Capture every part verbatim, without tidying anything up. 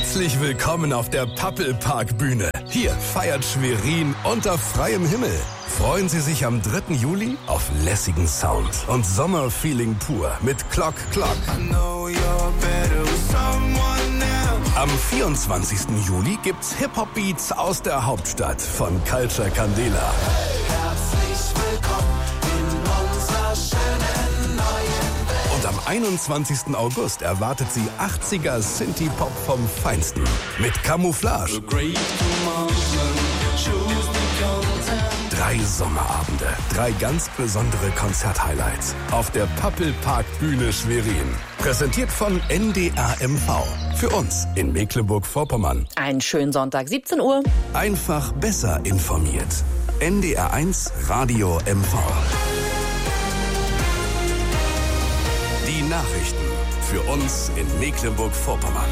Herzlich willkommen auf der Pappelpark-Bühne. Hier feiert Schwerin unter freiem Himmel. Freuen Sie sich am dritten Juli auf lässigen Sound und Sommerfeeling pur mit Clock Clock. Am vierundzwanzigsten Juli gibt's Hip-Hop-Beats aus der Hauptstadt von Culture Candela. Herzlich willkommen in unserer schönen neuen Welt. Und am einundzwanzigsten August erwartet Sie achtziger Synthie-Pop vom Feinsten mit Camouflage. Drei Sommerabende, drei ganz besondere Konzerthighlights auf der Pappelpark-Bühne Schwerin. Präsentiert von N D R M V. Für uns in Mecklenburg-Vorpommern. Einen schönen Sonntag, siebzehn Uhr. Einfach besser informiert. N D R eins Radio M V. Die Nachrichten für uns in Mecklenburg-Vorpommern.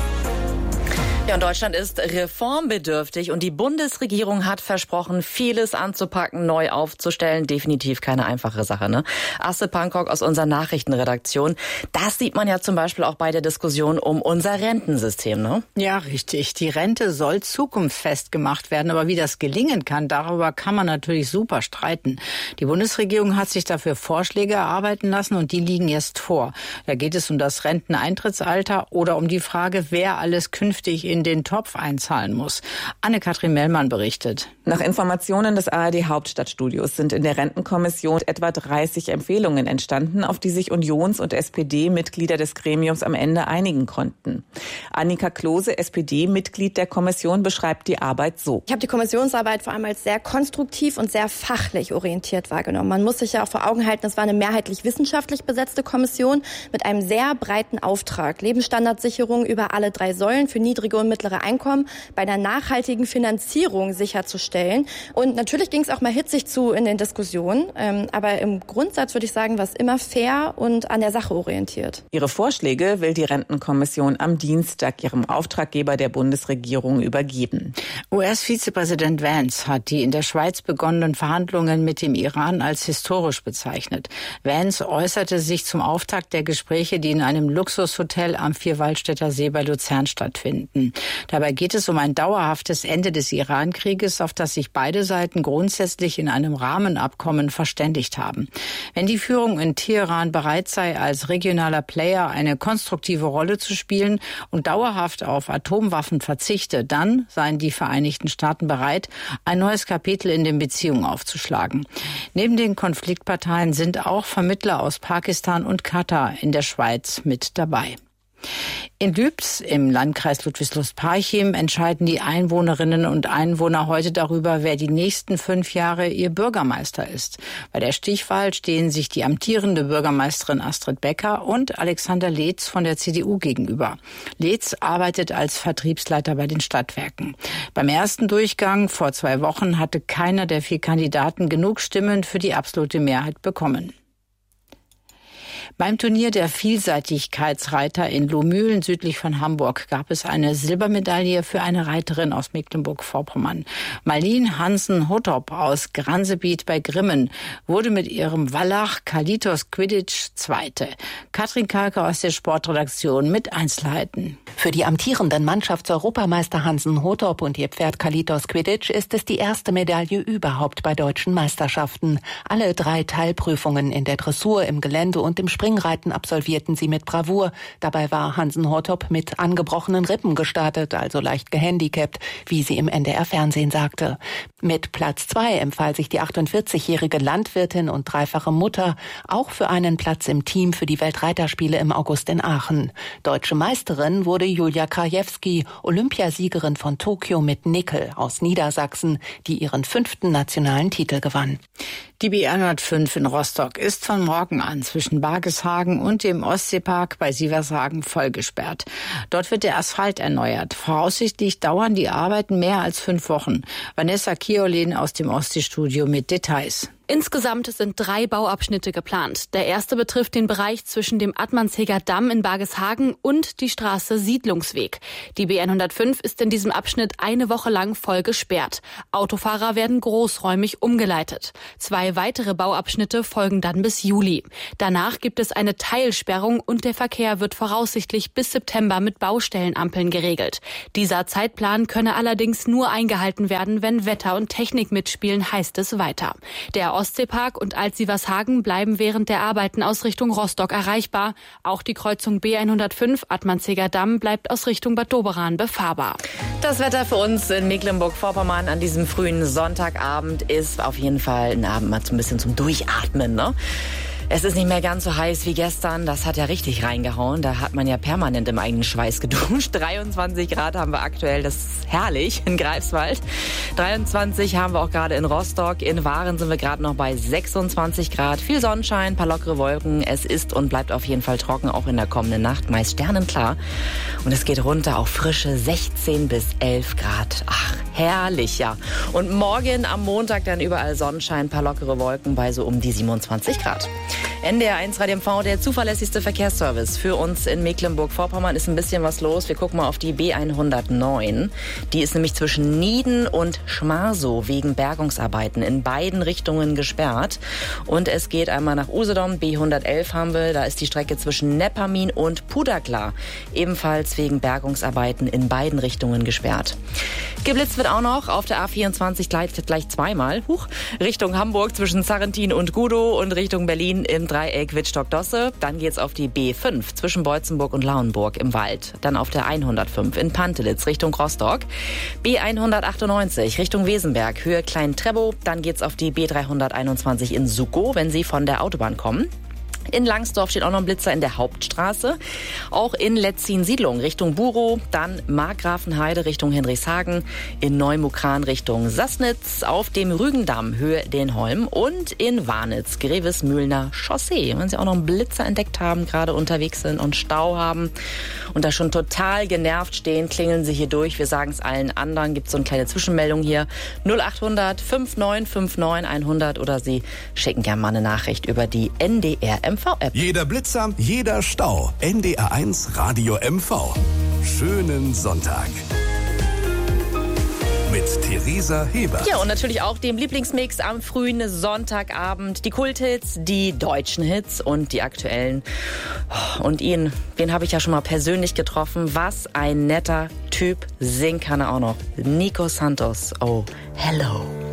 Ja, und Deutschland ist reformbedürftig und die Bundesregierung hat versprochen, vieles anzupacken, neu aufzustellen. Definitiv keine einfache Sache, ne? Asse Pankok aus unserer Nachrichtenredaktion. Das sieht man ja zum Beispiel auch bei der Diskussion um unser Rentensystem, ne? Ja, richtig. Die Rente soll zukunftsfest gemacht werden. Aber wie das gelingen kann, darüber kann man natürlich super streiten. Die Bundesregierung hat sich dafür Vorschläge erarbeiten lassen und die liegen jetzt vor. Da geht es um das Renteneintrittsalter oder um die Frage, wer alles künftig in den Topf einzahlen muss. Anne-Kathrin Mellmann berichtet. Nach Informationen des A R D Hauptstadtstudios sind in der Rentenkommission etwa dreißig Empfehlungen entstanden, auf die sich Unions- und S P D-Mitglieder des Gremiums am Ende einigen konnten. Annika Klose, S P D-Mitglied der Kommission, beschreibt die Arbeit so. Ich habe die Kommissionsarbeit vor allem als sehr konstruktiv und sehr fachlich orientiert wahrgenommen. Man muss sich ja auch vor Augen halten, es war eine mehrheitlich wissenschaftlich besetzte Kommission mit einem sehr breiten Auftrag. Lebensstandardsicherung über alle drei Säulen für niedrige und mittlere Einkommen bei einer nachhaltigen Finanzierung sicherzustellen. Und natürlich ging es auch mal hitzig zu in den Diskussionen. Ähm, aber im Grundsatz würde ich sagen, war es immer fair und an der Sache orientiert. Ihre Vorschläge will die Rentenkommission am Dienstag ihrem Auftraggeber der Bundesregierung übergeben. U S-Vizepräsident Vance hat die in der Schweiz begonnenen Verhandlungen mit dem Iran als historisch bezeichnet. Vance äußerte sich zum Auftakt der Gespräche, die in einem Luxushotel am Vierwaldstätter See bei Luzern stattfinden. Dabei geht es um ein dauerhaftes Ende des Iran-Krieges, auf das sich beide Seiten grundsätzlich in einem Rahmenabkommen verständigt haben. Wenn die Führung in Teheran bereit sei, als regionaler Player eine konstruktive Rolle zu spielen und dauerhaft auf Atomwaffen verzichte, dann seien die Vereinigten Staaten bereit, ein neues Kapitel in den Beziehungen aufzuschlagen. Neben den Konfliktparteien sind auch Vermittler aus Pakistan und Katar in der Schweiz mit dabei. In Lübz im Landkreis Ludwigslust-Parchim entscheiden die Einwohnerinnen und Einwohner heute darüber, wer die nächsten fünf Jahre ihr Bürgermeister ist. Bei der Stichwahl stehen sich die amtierende Bürgermeisterin Astrid Becker und Alexander Leetz von der C D U gegenüber. Leetz arbeitet als Vertriebsleiter bei den Stadtwerken. Beim ersten Durchgang vor zwei Wochen hatte keiner der vier Kandidaten genug Stimmen für die absolute Mehrheit bekommen. Beim Turnier der Vielseitigkeitsreiter in Lohmühlen südlich von Hamburg gab es eine Silbermedaille für eine Reiterin aus Mecklenburg-Vorpommern. Marlene Hansen-Hottop aus Gransebiet bei Grimmen wurde mit ihrem Wallach Kalitos Quidditch Zweite. Katrin Kalke aus der Sportredaktion mit Einzelheiten. Für die amtierenden Mannschaftseuropameister Hansen-Hottop und ihr Pferd Kalitos Quidditch ist es die erste Medaille überhaupt bei deutschen Meisterschaften. Alle drei Teilprüfungen in der Dressur, im Gelände und im Springreiten absolvierten sie mit Bravour. Dabei war Hansen-Hottop mit angebrochenen Rippen gestartet, also leicht gehandicapt, wie sie im N D R-Fernsehen sagte. Mit Platz zwei empfahl sich die achtundvierzigjährige Landwirtin und dreifache Mutter auch für einen Platz im Team für die Weltreiterspiele im August in Aachen. Deutsche Meisterin wurde Julia Krajewski, Olympiasiegerin von Tokio mit Nickel aus Niedersachsen, die ihren fünften nationalen Titel gewann. Die B hundertfünf in Rostock ist von morgen an zwischen Bargeshagen und dem Ostseepark bei Sievershagen vollgesperrt. Dort wird der Asphalt erneuert. Voraussichtlich dauern die Arbeiten mehr als fünf Wochen. Vanessa Kiolen aus dem Ostseestudio mit Details. Insgesamt sind drei Bauabschnitte geplant. Der erste betrifft den Bereich zwischen dem Admannsheger Damm in Bargeshagen und die Straße Siedlungsweg. Die B hundertfünf ist in diesem Abschnitt eine Woche lang voll gesperrt. Autofahrer werden großräumig umgeleitet. Zwei weitere Bauabschnitte folgen dann bis Juli. Danach gibt es eine Teilsperrung und der Verkehr wird voraussichtlich bis September mit Baustellenampeln geregelt. Dieser Zeitplan könne allerdings nur eingehalten werden, wenn Wetter und Technik mitspielen, heißt es weiter. Der Ostseepark und Altsievershagen bleiben während der Arbeiten aus Richtung Rostock erreichbar. Auch die Kreuzung B hundertfünf Admannsheger Damm bleibt aus Richtung Bad Doberan befahrbar. Das Wetter für uns in Mecklenburg-Vorpommern an diesem frühen Sonntagabend ist auf jeden Fall ein Abend mal so ein bisschen zum Durchatmen, ne? Es ist nicht mehr ganz so heiß wie gestern. Das hat ja richtig reingehauen. Da hat man ja permanent im eigenen Schweiß geduscht. dreiundzwanzig Grad haben wir aktuell. Das ist herrlich in Greifswald. dreiundzwanzig haben wir auch gerade in Rostock. In Waren sind wir gerade noch bei sechsundzwanzig Grad. Viel Sonnenschein, paar lockere Wolken. Es ist und bleibt auf jeden Fall trocken, auch in der kommenden Nacht. Meist sternenklar. Und es geht runter auf frische sechzehn bis elf Grad. Ach, herrlich, ja. Und morgen am Montag dann überall Sonnenschein, paar lockere Wolken bei so um die siebenundzwanzig Grad. N D R eins Radio M V, der zuverlässigste Verkehrsservice für uns in Mecklenburg-Vorpommern. Ist ein bisschen was los. Wir gucken mal auf die B hundertneun. Die ist nämlich zwischen Nieden und Schmarsow wegen Bergungsarbeiten in beiden Richtungen gesperrt. Und es geht einmal nach Usedom. B hundertelf haben wir. Da ist die Strecke zwischen Neppermin und Puderklar ebenfalls wegen Bergungsarbeiten in beiden Richtungen gesperrt. Geblitzt wird auch noch auf der A vierundzwanzig gleich, gleich zweimal. Huch, Richtung Hamburg zwischen Sarrentin und Gudow und Richtung Berlin im Dreieck Wittstock-Dosse. Dann geht's auf die B fünf zwischen Beutzenburg und Lauenburg im Wald. Dann auf der hundertfünf in Pantelitz Richtung Rostock. B hundertachtundneunzig Richtung Wesenberg, Höhe Klein-Trebow. Dann geht's auf die B dreihunderteinundzwanzig in Sukow, wenn Sie von der Autobahn kommen. In Langsdorf steht auch noch ein Blitzer in der Hauptstraße. Auch in Letzin-Siedlung Richtung Burow. Dann Markgrafenheide Richtung Henrichshagen. In Neumukran Richtung Sassnitz. Auf dem Rügendamm Höhe Denholm. Und in Warnitz Grevesmühlner Chaussee. Wenn Sie auch noch einen Blitzer entdeckt haben, gerade unterwegs sind und Stau haben und da schon total genervt stehen, klingeln Sie hier durch. Wir sagen es allen anderen. Gibt so eine kleine Zwischenmeldung hier. null achthundert fünfundneunzig neunundfünfzig hundert oder Sie schicken gerne mal eine Nachricht über die N D R M V-App. Jeder Blitzer, jeder Stau. N D R eins Radio M V. Schönen Sonntag. Mit Theresa Hebert. Ja, und natürlich auch dem Lieblingsmix am frühen Sonntagabend. Die Kulthits, die deutschen Hits und die aktuellen. Und ihn, den habe ich ja schon mal persönlich getroffen. Was ein netter Typ. Singen kann er auch noch. Nico Santos. Oh, hello.